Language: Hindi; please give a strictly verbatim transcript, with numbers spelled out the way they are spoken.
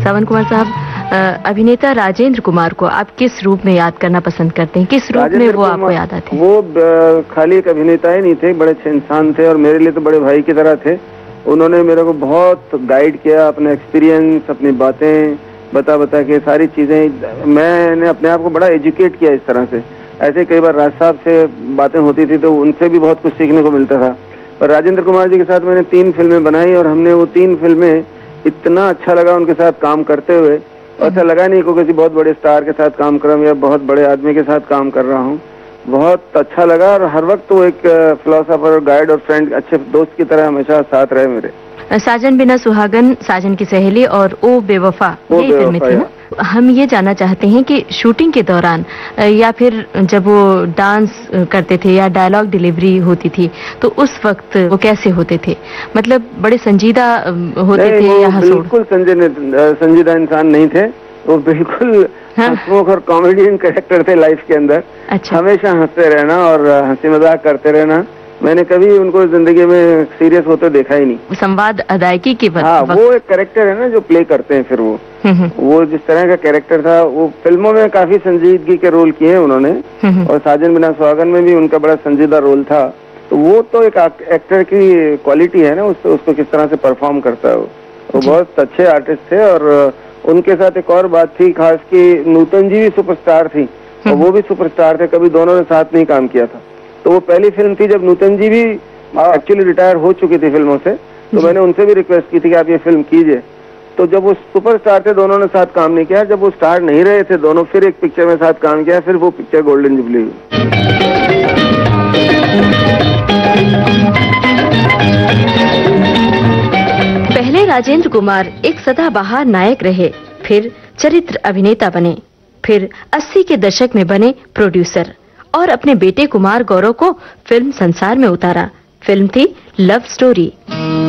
श्रवण कुमार साहब, अभिनेता राजेंद्र कुमार को आप किस रूप में याद करना पसंद करते हैं? किस रूप में वो आपको याद आते हैं? वो खाली एक अभिनेता ही नहीं थे, बड़े अच्छे इंसान थे और मेरे लिए तो बड़े भाई की तरह थे। उन्होंने मेरे को बहुत गाइड किया, अपने एक्सपीरियंस, अपनी बातें बता बता के सारी चीजें। मैंने अपने आप को बड़ा एजुकेट किया इस तरह से। ऐसे कई बार राज साहब से बातें होती थी तो उनसे भी बहुत कुछ सीखने को मिलता था। और राजेंद्र कुमार जी के साथ मैंने तीन फिल्में बनाई और हमने वो तीन फिल्में, इतना अच्छा लगा उनके साथ काम करते हुए। ऐसा लगा नहीं को किसी बहुत बड़े स्टार के साथ काम कर रहा हूँ या बहुत बड़े आदमी के साथ काम कर रहा हूँ। बहुत अच्छा लगा और हर वक्त वो एक फिलोसोफर, गाइड और फ्रेंड, अच्छे दोस्त की तरह हमेशा साथ रहे मेरे। साजन बिना सुहागन, साजन की सहेली और ओ बेवफा, ये फिल्में थी ना? हम ये जानना चाहते हैं कि शूटिंग के दौरान या फिर जब वो डांस करते थे या डायलॉग डिलीवरी होती थी तो उस वक्त वो कैसे होते थे? मतलब बड़े संजीदा होते थे या हंसमुख? बिल्कुल संजीदा इंसान नहीं थे वो, बिल्कुल हंसमुख और कॉमेडियन कैरेक्टर थे लाइफ के अंदर। अच्छा। हमेशा हंसते रहना और हंसी मजाक करते रहना। मैंने कभी उनको जिंदगी में सीरियस होते देखा ही नहीं। संवाद अदायगी की बात। हाँ, वो एक कैरेक्टर है ना जो प्ले करते हैं फिर वो वो जिस तरह का कैरेक्टर था, वो फिल्मों में काफी संजीदगी के रोल किए हैं उन्होंने और साजन बिना सुहागन में भी उनका बड़ा संजीदा रोल था। तो वो तो एक एक्टर की क्वालिटी है ना, उसको उसको किस तरह से परफॉर्म करता है वो। वो बहुत अच्छे आर्टिस्ट थे और उनके साथ एक और बात थी खास की, नूतन जी भी सुपरस्टार थी और वो भी सुपरस्टार थे, कभी दोनों ने साथ नहीं काम किया था। तो वो पहली फिल्म थी जब नूतन जी भी एक्चुअली रिटायर हो चुकी थी फिल्मों से, तो मैंने उनसे भी रिक्वेस्ट की थी कि आप ये फिल्म कीजिए। तो जब वो सुपरस्टार थे दोनों ने साथ काम नहीं किया, जब वो स्टार नहीं रहे थे दोनों, फिर एक पिक्चर में साथ काम किया, फिर वो पिक्चर गोल्डन जुबली हुई। पहले राजेंद्र कुमार एक सदाबहार नायक रहे, फिर चरित्र अभिनेता बने, फिर अस्सी के दशक में बने प्रोड्यूसर और अपने बेटे कुमार गौरव को फिल्म संसार में उतारा। फिल्म थी लव स्टोरी।